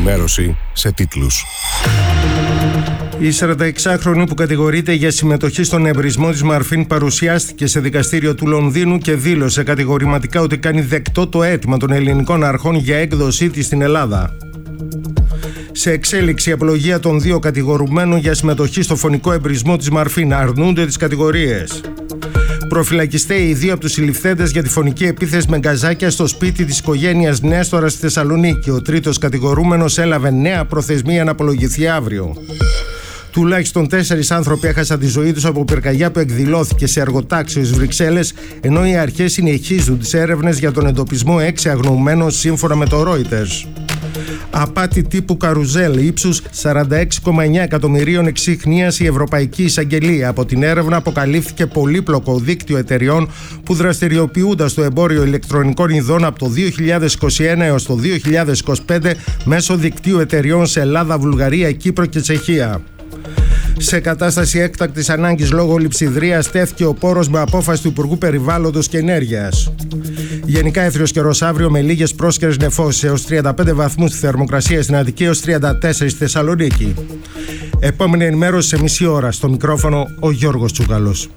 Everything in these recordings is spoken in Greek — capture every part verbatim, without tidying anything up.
ενημέρωση σε τίτλους. Η σαρανταεξάχρονη που κατηγορείται για συμμετοχή στον εμπρισμό της Μαρφίν παρουσιάστηκε σε δικαστήριο του Λονδίνου και δήλωσε κατηγορηματικά ότι κάνει δεκτό το αίτημα των ελληνικών αρχών για έκδοσή της στην Ελλάδα. Σε εξέλιξη η απολογία των δύο κατηγορουμένων για συμμετοχή στο φωνικό εμπρισμό της Μαρφίν, αρνούνται τις κατηγορίες. Προφυλακιστέ οι δύο από τους συλληφθέντες για τη φωνική επίθεση με γκαζάκια στο σπίτι της οικογένειας Νέστορα στη Θεσσαλονίκη. Ο τρίτος κατηγορούμενος έλαβε νέα προθεσμία να απολογηθεί αύριο. Τουλάχιστον τέσσερις άνθρωποι έχασαν τη ζωή τους από πυρκαγιά που εκδηλώθηκε σε εργοτάξιο στις Βρυξέλλες, ενώ οι αρχές συνεχίζουν τις έρευνες για τον εντοπισμό έξι αγνοωμένων σύμφωνα με το Reuters. Απάτη τύπου καρουζέλ ύψους σαράντα έξι κόμμα εννέα εκατομμυρίων εξήχνιας η Ευρωπαϊκή Εισαγγελία. Από την έρευνα αποκαλύφθηκε πολύπλοκο δίκτυο εταιριών που δραστηριοποιούνταν στο εμπόριο ηλεκτρονικών ειδών από το δύο χιλιάδες είκοσι ένα έως το δύο χιλιάδες είκοσι πέντε μέσω δικτύου εταιριών σε Ελλάδα, Βουλγαρία, Κύπρο και Τσεχία. Σε κατάσταση έκτακτης ανάγκης λόγω λειψιδρίας τέθηκε ο πόρος με απόφαση του Υπουργού Περιβάλλοντος και Ενέργειας. Γενικά έθριος καιρός αύριο με λίγες πρόσκαιρες νεφώσεις έως τριάντα πέντε βαθμούς στη θερμοκρασία στην Αττική έως τριάντα τέσσερα στη Θεσσαλονίκη. Επόμενη ενημέρωση σε μισή ώρα. Στο μικρόφωνο ο Γιώργος Τσούκαλος.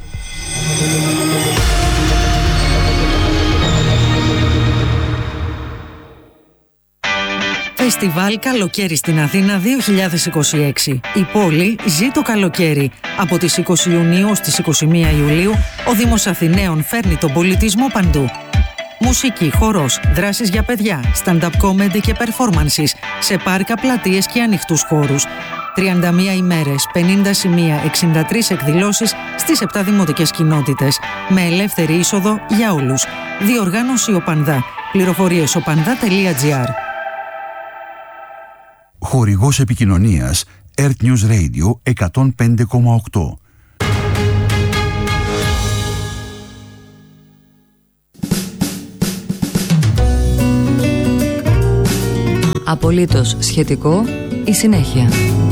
Φεστιβάλ Καλοκαίρι στην Αθήνα δύο χιλιάδες είκοσι έξι. Η πόλη ζει το καλοκαίρι. Από τις είκοσι Ιουνίου στις είκοσι μία Ιουλίου, ο Δήμος Αθηναίων φέρνει τον πολιτισμό παντού. Μουσική, χορός, δράσεις για παιδιά, stand-up comedy και performances σε πάρκα, πλατείες και ανοιχτούς χώρους. τριάντα μία ημέρες, πενήντα σημεία, εξήντα τρεις εκδηλώσεις στις επτά δημοτικές κοινότητες, με ελεύθερη είσοδο για όλους. Διοργάνωση Οπανδά. Πληροφορίες οπανδά τελεία τζι άρ. Χορηγός επικοινωνίας Earth News Radio εκατόν πέντε κόμμα οκτώ. Απολύτως σχετικό η συνέχεια.